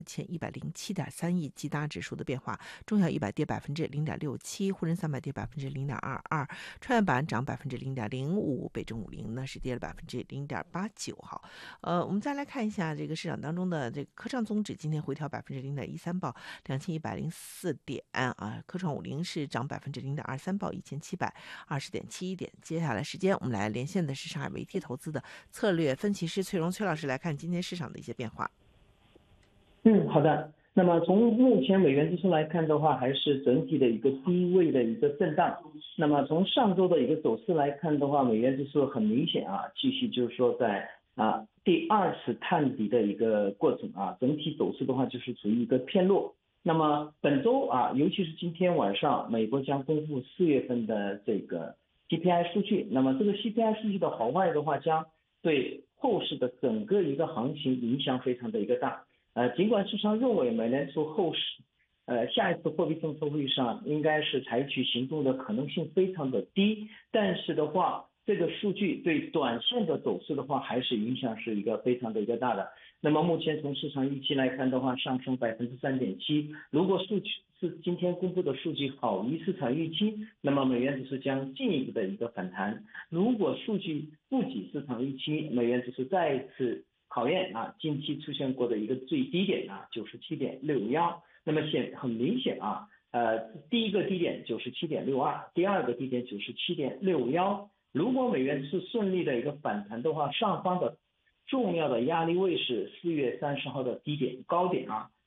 1107.3亿，吉达指数的变化，中小100跌0.67%，沪深300跌0.22%，创业板涨0.05%，北证50呢是跌了0.89%。好，我们再来看一下这个市场当中的这个科创综指今天回调0.13%，报2104点啊，科创50是涨0.23%，报1720.71点。接下来时间我们来连线的是上海维 T 投资的策略分析师崔荣崔老师，来看今天市场的一些变化。 好的。那么从目前美元指数来看的话，还是整体的一个低位的一个震荡。那么从上周的一个走势来看的话，美元指数很明显继续就是说在第二次探底的一个过程整体走势的话就是处于一个偏弱。那么本周尤其是今天晚上，美国将公布4月份的这个 CPI 数据。那么这个 CPI 数据的好坏的话，将对后市的整个一个行情影响非常的一个大。尽管市场认为美联储后市下一次货币政策会议上应该是采取行动的可能性非常的低，但是的话，这个数据对短线的走势的话，还是影响是一个非常的一个大的。那么目前从市场预期来看的话，上升3.7%。如果数据是今天公布的数据好于市场预期，那么美元指数将进一步的一个反弹。如果数据不及市场预期，美元指数再一次考验近期出现过的一个最低点97.61。那么很明显第一个低点97.62，第二个低点97.61。如果美元是顺利的一个反弹的话，上方的重要的压力位是4月30号的低点高点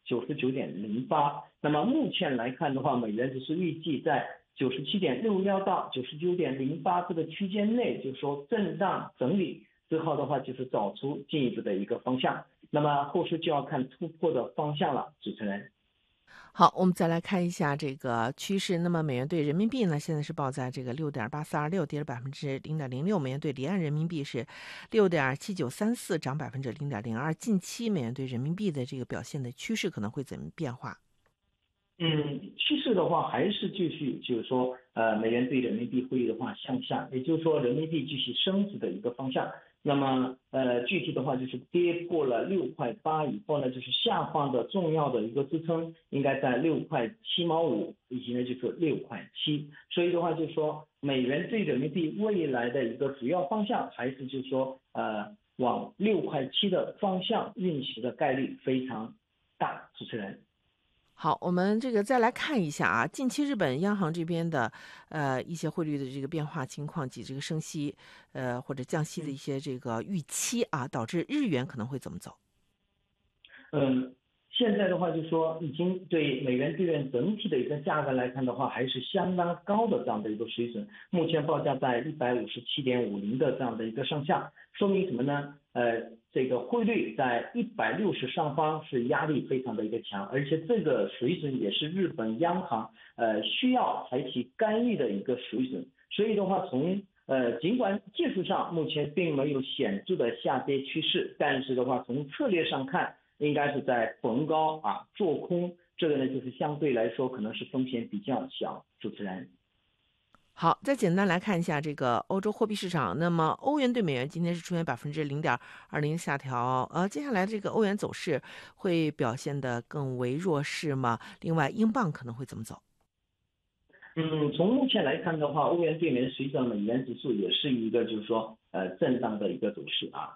99.08。那么目前来看的话，美元指数预计在97.61到99.08这个区间内，就是说震荡整理之后的话，就是找出进一步的一个方向。那么后市就要看突破的方向了，主持人。 好，我们再来看一下这个趋势。那么美元对人民币呢，现在是报在这个6.8426，跌了0.06%。美元对离岸人民币是6.7934，涨0.02%。近期美元对人民币的这个表现的趋势可能会怎么变化？ 趋势的话还是继续就是说美元对人民币汇率的话向下，也就是说人民币继续升值的一个方向。那么具体的话就是跌破了6.8以后呢，就是下方的重要的一个支撑应该在6.75以及呢就是6.7。所以的话就是说美元对人民币未来的一个主要方向还是就是说往6.7的方向运行的概率非常大，主持人。 好，我们这个再来看一下近期日本央行这边的一些汇率的这个变化情况及这个升息或者降息的一些这个预期导致日元可能会怎么走？ 现在的话就是说已经对美元兑元整体的一个价格来看的话，还是相当高的这样的一个水准。目前报价在157.50的这样的一个上下，说明什么呢？这个汇率在160上方是压力非常的一个强，而且这个水准也是日本央行需要采取干预的一个水准。所以的话尽管技术上目前并没有显著的下跌趋势，但是的话从策略上看，应该是在逢高做空，这个呢就是相对来说可能是风险比较小，主持人。 好，再简单来看一下这个欧洲货币市场。那么欧元对美元今天是出现0.20%下调，接下来这个欧元走势会表现得更为弱势吗？另外，英镑可能会怎么走？ 从目前来看的话，欧元对美随着美元指数也是一个就是说震荡的一个走势